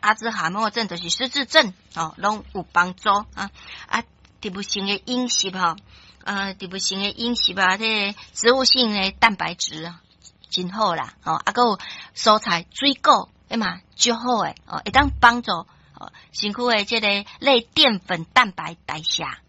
阿兹海默症就是失智症哦，拢有帮助啊植物性的饮食哈，植物性的饮食啊，这植物性的蛋白质啊，真好啦哦，还有蔬菜、水果，嘛，足好诶哦，会当帮助身躯的这个类淀粉蛋白代谢